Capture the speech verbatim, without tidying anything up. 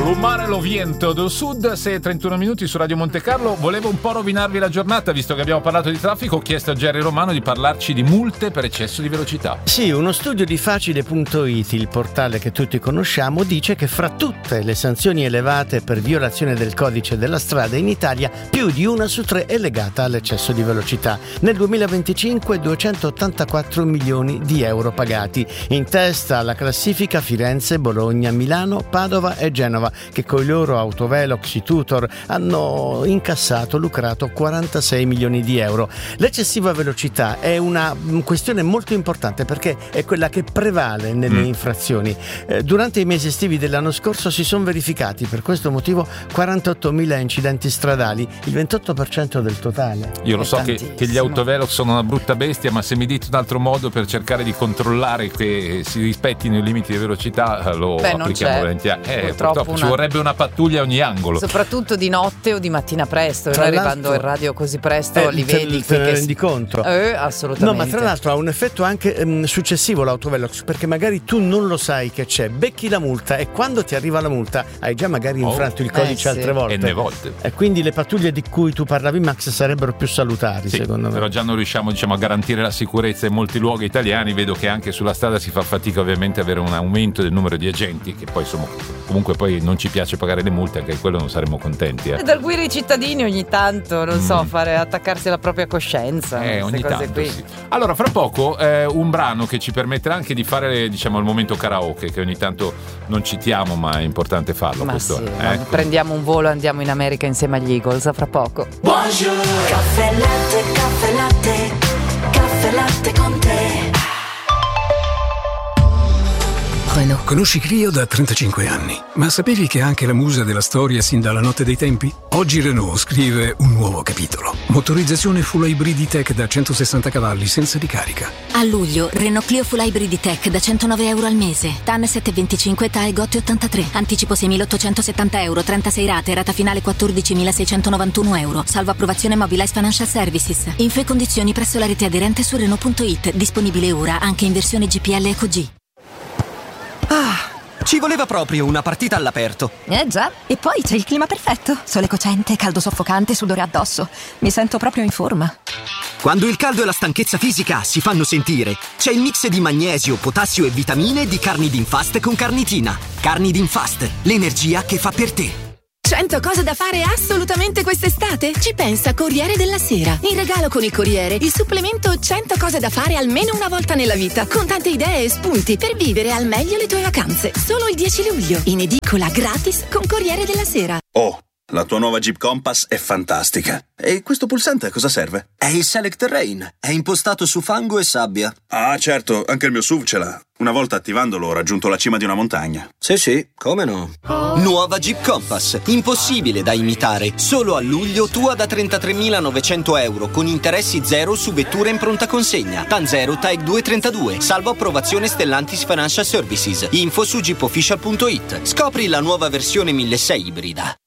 Rumare lo viento del sud, sei e trentuno minuti su Radio Monte Carlo. Volevo un po' rovinarvi la giornata, visto che abbiamo parlato di traffico. Ho chiesto a Jerry Romano di parlarci di multe per eccesso di velocità. Sì, uno studio di facile punto it, il portale che tutti conosciamo, dice che fra tutte le sanzioni elevate per violazione del codice della strada in Italia, più di una su tre è legata all'eccesso di velocità. Nel duemilaventicinque duecentottantaquattro milioni di euro pagati. In testa alla classifica Firenze, Bologna, Milano, Padova e Genova, che con i loro autovelox, i tutor, hanno incassato, lucrato quarantasei milioni di euro. L'eccessiva velocità è una questione molto importante perché è quella che prevale nelle mm. infrazioni. Eh, durante i mesi estivi dell'anno scorso si sono verificati per questo motivo quarantottomila incidenti stradali, il ventotto per cento del totale. Io lo so che, che gli autovelox sono una brutta bestia, ma se mi dite un altro modo per cercare di controllare che si rispettino i limiti di velocità, lo Beh, applichiamo volentieri. Eh, purtroppo purtroppo una... ci vorrebbe una pattuglia a ogni angolo. Soprattutto di notte o di mattina presto. Noi arrivando in radio così presto eh, li te, vedi. Te ne che... rendi conto? Eh, assolutamente. No, ma tra l'altro ha un effetto anche ehm, successivo l'autovelox, perché magari tu non lo sai che c'è, becchi la multa e quando ti arriva la multa hai già magari infranto oh. il codice eh, sì. altre volte. E ne volte. E quindi le pattuglie di cui tu parlavi, Max, sarebbero più salutari, sì, secondo me. Però già non riusciamo, diciamo, a garantire la sicurezza in molti luoghi italiani. Vedo che anche sulla strada si fa fatica ovviamente avere un aumento del numero di agenti, che poi insomma comunque poi non ci piace pagare le multe, anche quello non saremmo contenti. Eh. E dar guida ai cittadini ogni tanto, non mm. so, fare attaccarsi alla propria coscienza. Eh, ogni cose tanto qui. Sì. Allora, fra poco eh, un brano che ci permetterà anche di fare, diciamo, il momento karaoke, che ogni tanto non citiamo, ma è importante farlo. Ma questo sì, è. Ecco. Prendiamo un volo e andiamo in America insieme agli Eagles, a fra poco. Buongiorno. Caffè latte, caffè latte, caffè latte con te. Renault. Conosci Clio da trentacinque anni, ma sapevi che è anche la musa della storia sin dalla notte dei tempi? Oggi Renault scrive un nuovo capitolo. Motorizzazione full hybrid E-Tech da centosessanta cavalli senza ricarica. A luglio, Renault Clio full hybrid E-Tech da centonove euro al mese. T A N sette virgola venticinque, T A E Gotti ottantatré. Anticipo seimilaottocentosettanta euro, trentasei rate, rata finale quattordicimilaseicentonovantuno euro. Salvo approvazione Mobilize Financial Services. Info e condizioni presso la rete aderente su Renault punto it. Disponibile ora anche in versione G P L Eco G. Ah, ci voleva proprio una partita all'aperto. Eh già, e poi c'è il clima perfetto. Sole cocente, caldo soffocante, sudore addosso. Mi sento proprio in forma. Quando il caldo e la stanchezza fisica si fanno sentire, c'è il mix di magnesio, potassio e vitamine di Carnidin-Fast con carnitina. Carnidin-Fast, l'energia che fa per te. cento cose da fare assolutamente quest'estate? Ci pensa Corriere della Sera. In regalo con il Corriere, il supplemento cento cose da fare almeno una volta nella vita, con tante idee e spunti per vivere al meglio le tue vacanze. Solo il dieci luglio, in edicola gratis con Corriere della Sera. Oh, la tua nuova Jeep Compass è fantastica. E questo pulsante a cosa serve? È il Select Terrain, è impostato su fango e sabbia. Ah, certo, anche il mio S U V ce l'ha. Una volta attivandolo ho raggiunto la cima di una montagna. Sì, sì, come no? Nuova Jeep Compass, impossibile da imitare. Solo a luglio tua da trentatremilanovecento euro con interessi zero su vetture in pronta consegna. T A N zero, T A E C due trentadue. Salvo approvazione Stellantis Financial Services. Info su jeep official punto it. Scopri la nuova versione milleseicento ibrida.